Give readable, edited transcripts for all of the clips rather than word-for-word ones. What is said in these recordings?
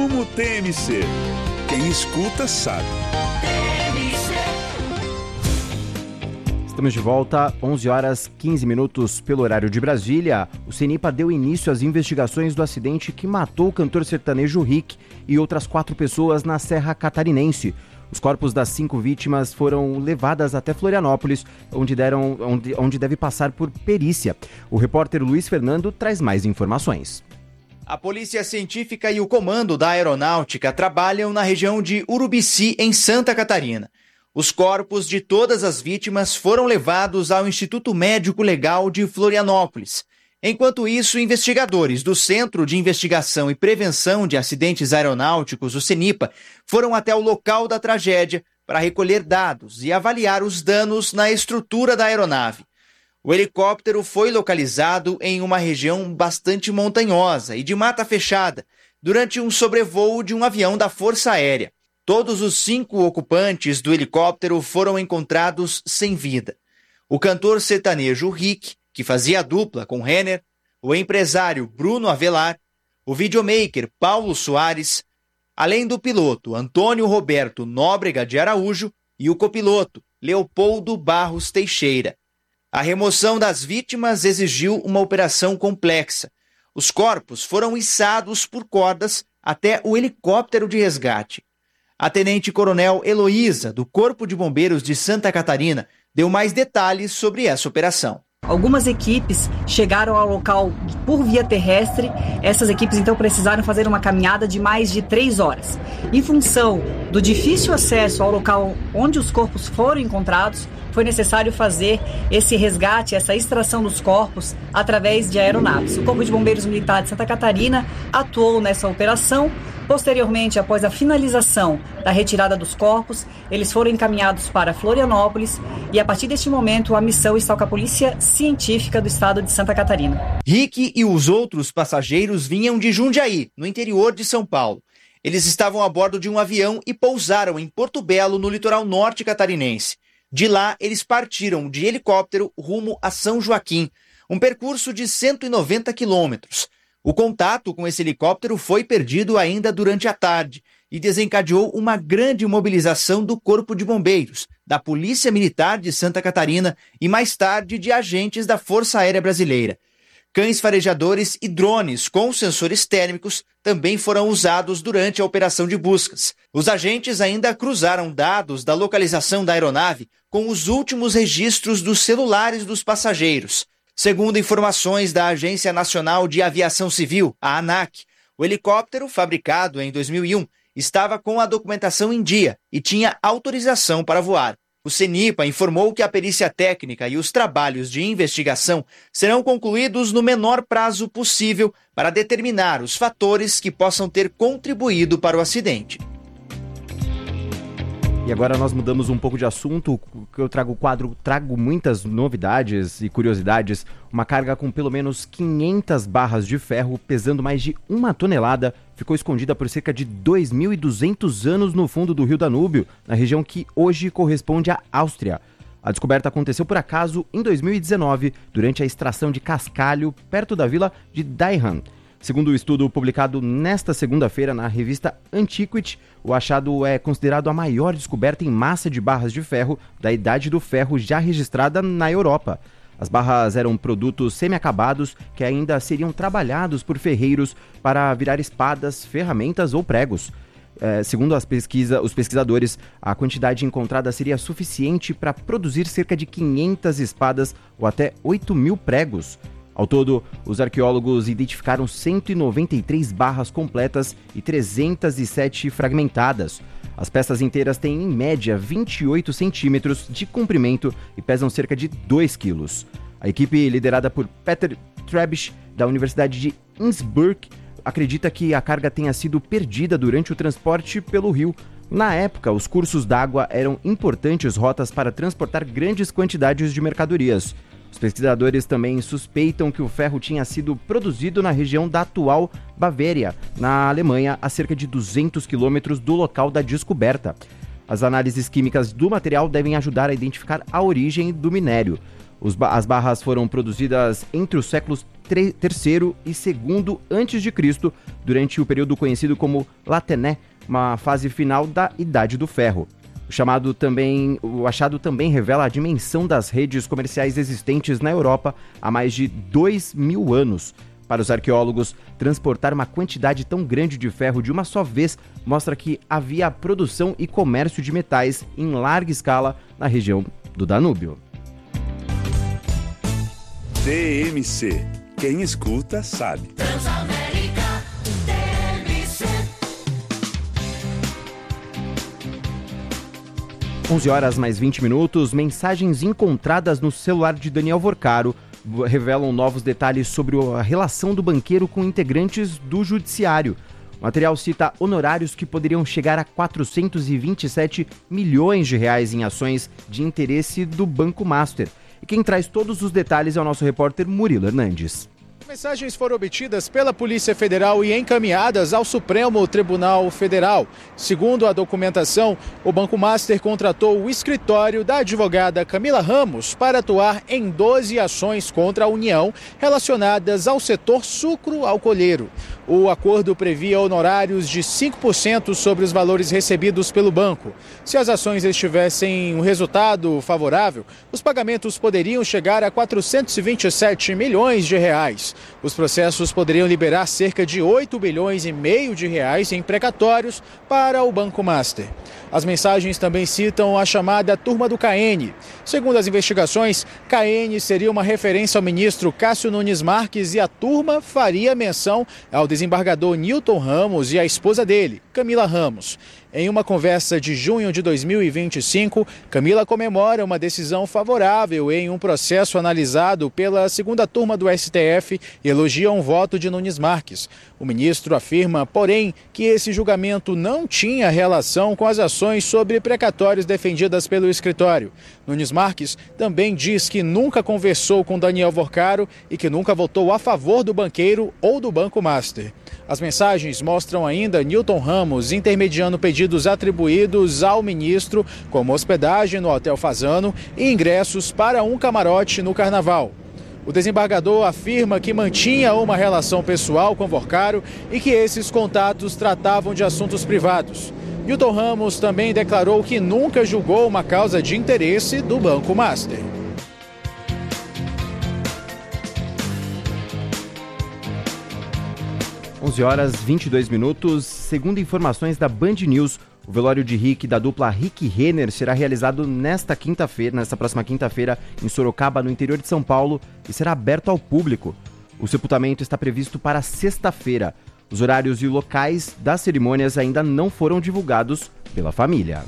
Resumo TMC. Quem escuta sabe. Estamos de volta, 11 horas 15 minutos pelo horário de Brasília. O CENIPA deu início às investigações do acidente que matou o cantor sertanejo Rick e outras 4 pessoas na Serra Catarinense. Os corpos das 5 vítimas foram levadas até Florianópolis, onde deve passar por perícia. O repórter Luiz Fernando traz mais informações. A Polícia Científica e o Comando da Aeronáutica trabalham na região de Urubici, em Santa Catarina. Os corpos de todas as vítimas foram levados ao Instituto Médico Legal de Florianópolis. Enquanto isso, investigadores do Centro de Investigação e Prevenção de Acidentes Aeronáuticos, o CENIPA, foram até o local da tragédia para recolher dados e avaliar os danos na estrutura da aeronave. O helicóptero foi localizado em uma região bastante montanhosa e de mata fechada, durante um sobrevoo de um avião da Força Aérea. Todos os 5 ocupantes do helicóptero foram encontrados sem vida. O cantor sertanejo Rick, que fazia dupla com Renner, o empresário Bruno Avelar, o videomaker Paulo Soares, além do piloto Antônio Roberto Nóbrega de Araújo e o copiloto Leopoldo Barros Teixeira. A remoção das vítimas exigiu uma operação complexa. Os corpos foram içados por cordas até o helicóptero de resgate. A tenente-coronel Heloísa, do Corpo de Bombeiros de Santa Catarina, deu mais detalhes sobre essa operação. Algumas equipes chegaram ao local por via terrestre. Essas equipes, então, precisaram fazer uma caminhada de mais de 3 horas. Em função do difícil acesso ao local onde os corpos foram encontrados, foi necessário fazer esse resgate, essa extração dos corpos através de aeronaves. O Corpo de Bombeiros Militar de Santa Catarina atuou nessa operação. Posteriormente, após a finalização da retirada dos corpos, eles foram encaminhados para Florianópolis e, a partir deste momento, a missão está com a Polícia Científica do Estado de Santa Catarina. Rick e os outros passageiros vinham de Jundiaí, no interior de São Paulo. Eles estavam a bordo de um avião e pousaram em Porto Belo, no litoral norte catarinense. De lá, eles partiram de helicóptero rumo a São Joaquim, um percurso de 190 quilômetros. O contato com esse helicóptero foi perdido ainda durante a tarde e desencadeou uma grande mobilização do Corpo de Bombeiros, da Polícia Militar de Santa Catarina e, mais tarde, de agentes da Força Aérea Brasileira. Cães farejadores e drones com sensores térmicos também foram usados durante a operação de buscas. Os agentes ainda cruzaram dados da localização da aeronave com os últimos registros dos celulares dos passageiros. Segundo informações da Agência Nacional de Aviação Civil, a ANAC, o helicóptero, fabricado em 2001, estava com a documentação em dia e tinha autorização para voar. O CENIPA informou que a perícia técnica e os trabalhos de investigação serão concluídos no menor prazo possível para determinar os fatores que possam ter contribuído para o acidente. E agora nós mudamos um pouco de assunto, que eu trago muitas novidades e curiosidades. Uma carga com pelo menos 500 barras de ferro, pesando mais de 1 tonelada, ficou escondida por cerca de 2.200 anos no fundo do rio Danúbio, na região que hoje corresponde à Áustria. A descoberta aconteceu por acaso em 2019, durante a extração de cascalho, perto da vila de Daihan. Segundo o estudo publicado nesta segunda-feira na revista Antiquity, o achado é considerado a maior descoberta em massa de barras de ferro da Idade do Ferro já registrada na Europa. As barras eram produtos semi-acabados que ainda seriam trabalhados por ferreiros para virar espadas, ferramentas ou pregos. Segundo os pesquisadores, a quantidade encontrada seria suficiente para produzir cerca de 500 espadas ou até 8.000 pregos. Ao todo, os arqueólogos identificaram 193 barras completas e 307 fragmentadas. As peças inteiras têm, em média, 28 centímetros de comprimento e pesam cerca de 2 quilos. A equipe, liderada por Peter Trebisch, da Universidade de Innsbruck, acredita que a carga tenha sido perdida durante o transporte pelo rio. Na época, os cursos d'água eram importantes rotas para transportar grandes quantidades de mercadorias. Os pesquisadores também suspeitam que o ferro tinha sido produzido na região da atual Bavária, na Alemanha, a cerca de 200 quilômetros do local da descoberta. As análises químicas do material devem ajudar a identificar a origem do minério. As barras foram produzidas entre os séculos III e II a.C., durante o período conhecido como Latené, uma fase final da Idade do Ferro. O achado também revela a dimensão das redes comerciais existentes na Europa há mais de 2.000 anos. Para os arqueólogos, transportar uma quantidade tão grande de ferro de uma só vez mostra que havia produção e comércio de metais em larga escala na região do Danúbio. TMC. Quem escuta sabe. Transamérica TMC. 11h mais 20. Mensagens encontradas no celular de Daniel Vorcaro revelam novos detalhes sobre a relação do banqueiro com integrantes do judiciário. O material cita honorários que poderiam chegar a 427 milhões de reais em ações de interesse do Banco Master. E quem traz todos os detalhes é o nosso repórter Murilo Hernandes. Mensagens foram obtidas pela Polícia Federal e encaminhadas ao Supremo Tribunal Federal. Segundo a documentação, o Banco Master contratou o escritório da advogada Camila Ramos para atuar em 12 ações contra a União relacionadas ao setor sucro-alcooleiro. O acordo previa honorários de 5% sobre os valores recebidos pelo banco. Se as ações estivessem um resultado favorável, os pagamentos poderiam chegar a 427 milhões de reais. Os processos poderiam liberar cerca de 8 bilhões e meio de reais em precatórios para o Banco Master. As mensagens também citam a chamada Turma do CAEN. Segundo as investigações, CAEN seria uma referência ao ministro Cássio Nunes Marques e a turma faria menção ao desembargador Newton Ramos e à esposa dele, Camila Ramos. Em uma conversa de junho de 2025, Camila comemora uma decisão favorável em um processo analisado pela segunda turma do STF e elogia um voto de Nunes Marques. O ministro afirma, porém, que esse julgamento não tinha relação com as ações sobre precatórios defendidas pelo escritório. Nunes Marques também diz que nunca conversou com Daniel Vorcaro e que nunca votou a favor do banqueiro ou do Banco Master. As mensagens mostram ainda Newton Ramos intermediando pedidos atribuídos ao ministro, como hospedagem no Hotel Fasano e ingressos para um camarote no Carnaval. O desembargador afirma que mantinha uma relação pessoal com Vorcaro e que esses contatos tratavam de assuntos privados. Newton Ramos também declarou que nunca julgou uma causa de interesse do Banco Master. Onze horas 22 minutos. Segundo informações da Band News, o velório de Rick da dupla Rick Renner será realizado nesta próxima quinta-feira, em Sorocaba, no interior de São Paulo, e será aberto ao público. O sepultamento está previsto para sexta-feira. Os horários e locais das cerimônias ainda não foram divulgados pela família.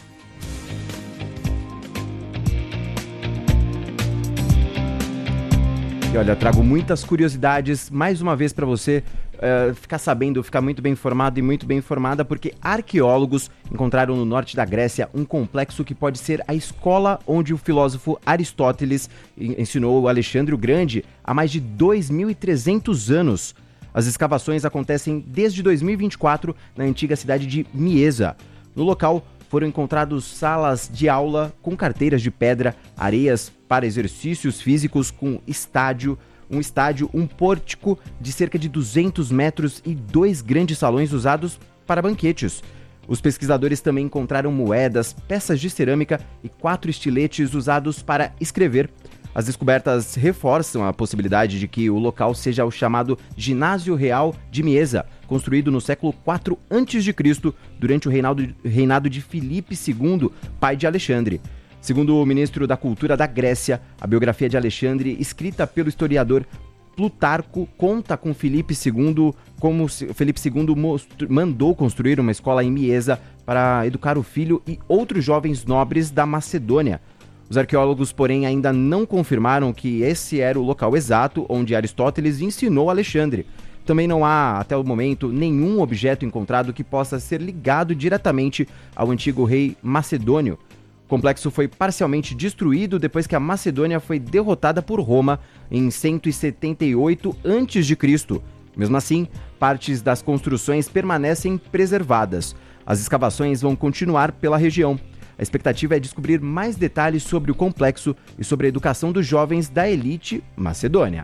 E olha, trago muitas curiosidades mais uma vez para você ficar sabendo, ficar muito bem informado e muito bem informada, porque arqueólogos encontraram no norte da Grécia um complexo que pode ser a escola onde o filósofo Aristóteles ensinou o Alexandre o Grande há mais de 2.300 anos. As escavações acontecem desde 2024 na antiga cidade de Miesa. No local foram encontrados salas de aula com carteiras de pedra, areias para exercícios físicos com um pórtico de cerca de 200 metros e 2 grandes salões usados para banquetes. Os pesquisadores também encontraram moedas, peças de cerâmica e 4 estiletes usados para escrever. As descobertas reforçam a possibilidade de que o local seja o chamado Ginásio Real de Miesa, construído no século IV a.C., durante o reinado de Filipe II, pai de Alexandre. Segundo o ministro da Cultura da Grécia, a biografia de Alexandre, escrita pelo historiador Plutarco, conta com Filipe II, como Filipe II mandou construir uma escola em Miesa para educar o filho e outros jovens nobres da Macedônia. Os arqueólogos, porém, ainda não confirmaram que esse era o local exato onde Aristóteles ensinou Alexandre. Também não há, até o momento, nenhum objeto encontrado que possa ser ligado diretamente ao antigo rei macedônio. O complexo foi parcialmente destruído depois que a Macedônia foi derrotada por Roma em 178 a.C. Mesmo assim, partes das construções permanecem preservadas. As escavações vão continuar pela região. A expectativa é descobrir mais detalhes sobre o complexo e sobre a educação dos jovens da elite macedônia.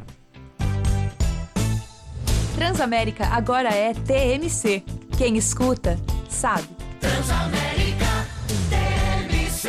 Transamérica agora é TMC. Quem escuta, sabe. Transamérica TMC.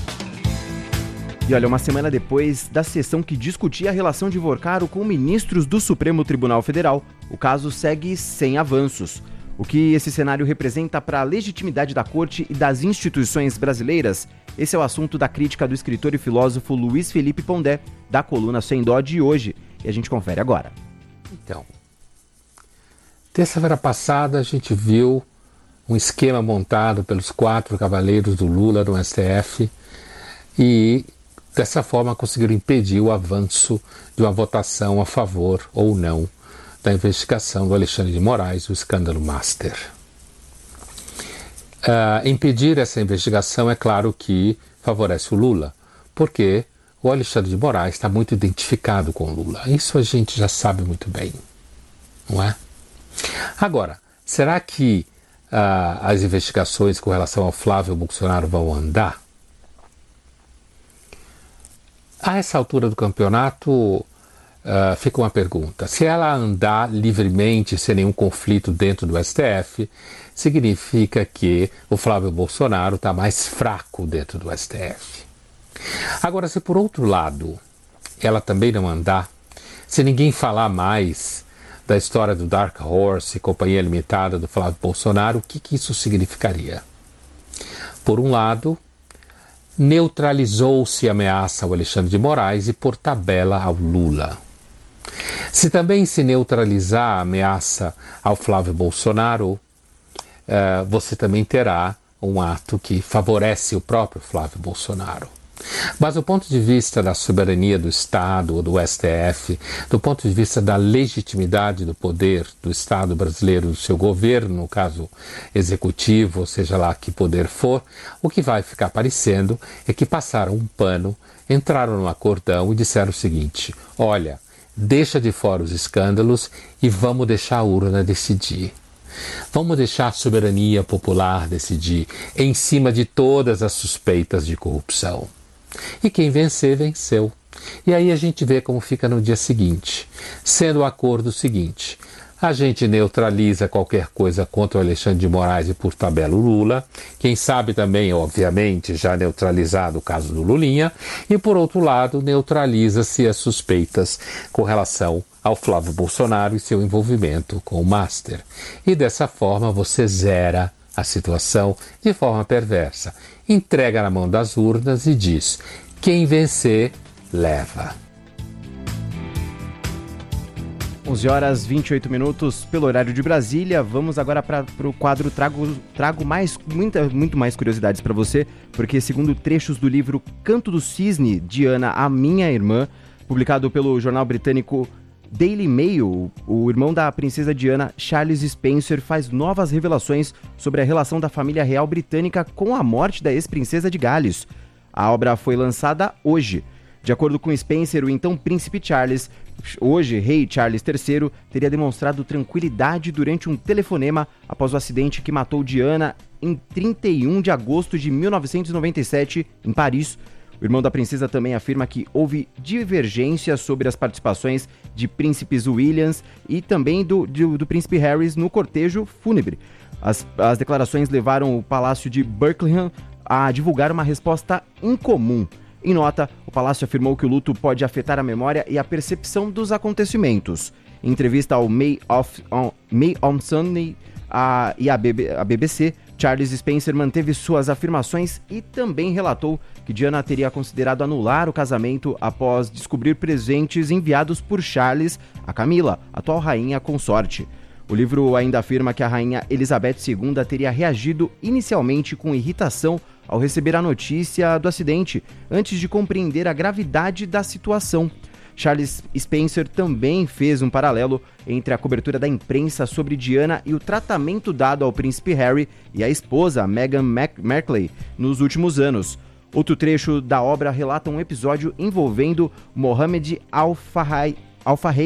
E olha, uma semana depois da sessão que discutia a relação de Vorcaro com ministros do Supremo Tribunal Federal, o caso segue sem avanços. O que esse cenário representa para a legitimidade da Corte e das instituições brasileiras? Esse é o assunto da crítica do escritor e filósofo Luiz Felipe Pondé, da coluna Sem Dó de hoje. E a gente confere agora. Então, terça-feira passada a gente viu um esquema montado pelos 4 cavaleiros do Lula no STF e dessa forma conseguiram impedir o avanço de uma votação a favor ou não da investigação do Alexandre de Moraes, o escândalo Master. Impedir essa investigação é claro que favorece o Lula, porque o Alexandre de Moraes está muito identificado com o Lula. Isso a gente já sabe muito bem, não é? Agora, será que as investigações com relação ao Flávio Bolsonaro vão andar? A essa altura do campeonato, fica uma pergunta. Se ela andar livremente, sem nenhum conflito dentro do STF, significa que o Flávio Bolsonaro está mais fraco dentro do STF. Agora, se por outro lado ela também não andar, se ninguém falar mais da história do Dark Horse e Companhia Limitada do Flávio Bolsonaro, o que isso significaria? Por um lado, neutralizou-se a ameaça ao Alexandre de Moraes e, por tabela, ao Lula. Se também se neutralizar a ameaça ao Flávio Bolsonaro, você também terá um ato que favorece o próprio Flávio Bolsonaro. Mas do ponto de vista da soberania do Estado ou do STF, do ponto de vista da legitimidade do poder do Estado brasileiro, do seu governo, no caso executivo, ou seja lá que poder for, o que vai ficar parecendo é que passaram um pano, entraram no acordão e disseram o seguinte: olha, deixa de fora os escândalos e vamos deixar a urna decidir. Vamos deixar a soberania popular decidir em cima de todas as suspeitas de corrupção. E quem vencer, venceu. E aí a gente vê como fica no dia seguinte. Sendo o acordo seguinte: a gente neutraliza qualquer coisa contra o Alexandre de Moraes e, por tabela, o Lula. Quem sabe também, obviamente, já neutralizado o caso do Lulinha. E, por outro lado, neutraliza-se as suspeitas com relação ao Flávio Bolsonaro e seu envolvimento com o Master. E dessa forma você zera a situação de forma perversa. Entrega na mão das urnas e diz: quem vencer, leva. 11h28 pelo horário de Brasília. Vamos agora para o quadro Trago muito mais curiosidades para você, porque segundo trechos do livro Canto do Cisne, de Ana, a Minha Irmã, publicado pelo jornal britânico Daily Mail, o irmão da princesa Diana, Charles Spencer, faz novas revelações sobre a relação da família real britânica com a morte da ex-princesa de Gales. A obra foi lançada hoje. De acordo com Spencer, o então príncipe Charles, hoje rei Charles III, teria demonstrado tranquilidade durante um telefonema após o acidente que matou Diana em 31 de agosto de 1997, em Paris. O irmão da princesa também afirma que houve divergências sobre as participações de príncipes Williams e também do príncipe Harry no cortejo fúnebre. As declarações levaram o Palácio de Buckingham a divulgar uma resposta incomum. Em nota, o palácio afirmou que o luto pode afetar a memória e a percepção dos acontecimentos. Em entrevista ao Mail on Sunday e à BBC, Charles Spencer manteve suas afirmações e também relatou que Diana teria considerado anular o casamento após descobrir presentes enviados por Charles a Camila, atual rainha consorte. O livro ainda afirma que a rainha Elizabeth II teria reagido inicialmente com irritação ao receber a notícia do acidente, antes de compreender a gravidade da situação. Charles Spencer também fez um paralelo entre a cobertura da imprensa sobre Diana e o tratamento dado ao príncipe Harry e à esposa Meghan Markle nos últimos anos. Outro trecho da obra relata um episódio envolvendo Mohammed Al-Fahey,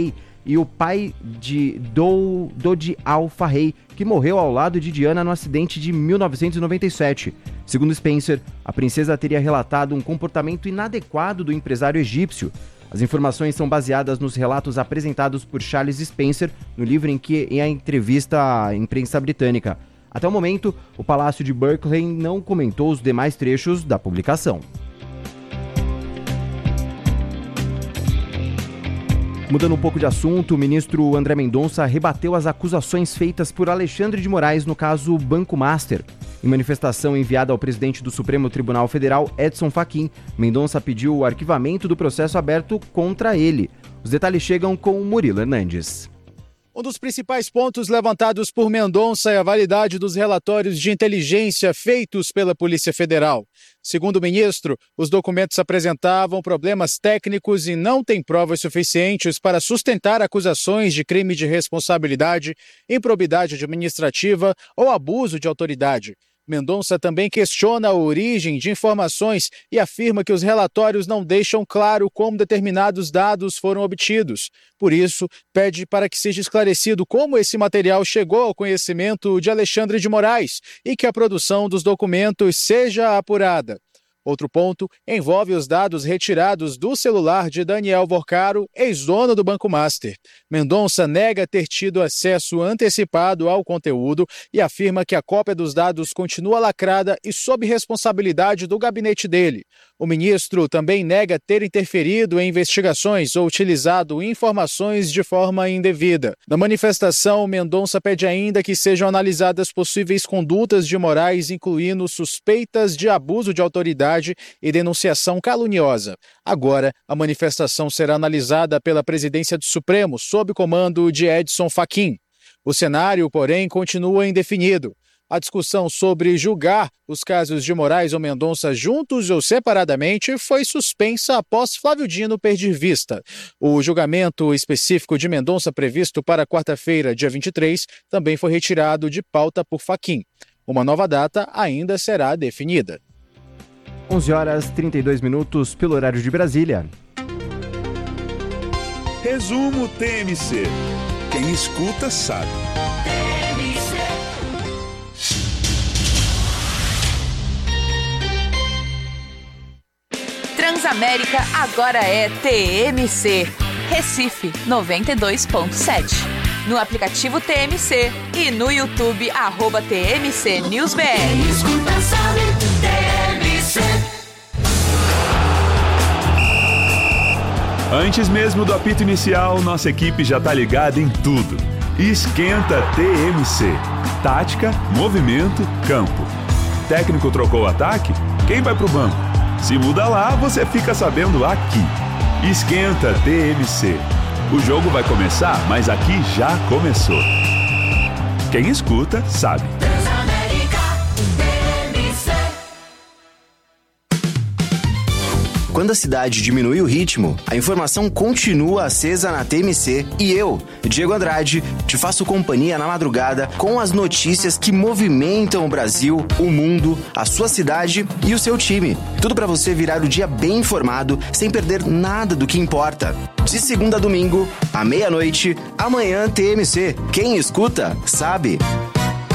e o pai de Dodi Al-Farrey, que morreu ao lado de Diana no acidente de 1997. Segundo Spencer, a princesa teria relatado um comportamento inadequado do empresário egípcio. As informações são baseadas nos relatos apresentados por Charles Spencer no livro em a entrevista à imprensa britânica. Até o momento, o Palácio de Buckingham não comentou os demais trechos da publicação. Mudando um pouco de assunto, o ministro André Mendonça rebateu as acusações feitas por Alexandre de Moraes no caso Banco Master. Em manifestação enviada ao presidente do Supremo Tribunal Federal, Edson Fachin, Mendonça pediu o arquivamento do processo aberto contra ele. Os detalhes chegam com Murilo Hernandes. Um dos principais pontos levantados por Mendonça é a validade dos relatórios de inteligência feitos pela Polícia Federal. Segundo o ministro, os documentos apresentavam problemas técnicos e não têm provas suficientes para sustentar acusações de crime de responsabilidade, improbidade administrativa ou abuso de autoridade. Mendonça também questiona a origem de informações e afirma que os relatórios não deixam claro como determinados dados foram obtidos. Por isso, pede para que seja esclarecido como esse material chegou ao conhecimento de Alexandre de Moraes e que a produção dos documentos seja apurada. Outro ponto envolve os dados retirados do celular de Daniel Vorcaro, ex-dono do Banco Master. Mendonça nega ter tido acesso antecipado ao conteúdo e afirma que a cópia dos dados continua lacrada e sob responsabilidade do gabinete dele. O ministro também nega ter interferido em investigações ou utilizado informações de forma indevida. Na manifestação, Mendonça pede ainda que sejam analisadas possíveis condutas de Moraes, incluindo suspeitas de abuso de autoridade e denunciação caluniosa. Agora, a manifestação será analisada pela presidência do Supremo, sob comando de Edson Fachin. O cenário, porém, continua indefinido. A discussão sobre julgar os casos de Moraes ou Mendonça juntos ou separadamente foi suspensa após Flávio Dino perder vista. O julgamento específico de Mendonça, previsto para quarta-feira, dia 23, também foi retirado de pauta por Fachin. Uma nova data ainda será definida. 11h32 pelo horário de Brasília. Resumo TMC. Quem escuta sabe. Transamérica agora é TMC. Recife 92.7. No aplicativo TMC e no YouTube @TMC News BR. Quem escuta sabe, TMC. Antes mesmo do apito inicial, nossa equipe já tá ligada em tudo. Esquenta TMC. Tática, movimento, campo. Técnico trocou o ataque? Quem vai pro banco? Se muda lá, você fica sabendo aqui. Esquenta TMC. O jogo vai começar, mas aqui já começou. Quem escuta, sabe. Quando a cidade diminui o ritmo, a informação continua acesa na TMC e eu, Diego Andrade, te faço companhia na madrugada com as notícias que movimentam o Brasil, o mundo, a sua cidade e o seu time. Tudo para você virar o dia bem informado, sem perder nada do que importa. De segunda a domingo, à meia-noite, amanhã TMC. Quem escuta, sabe.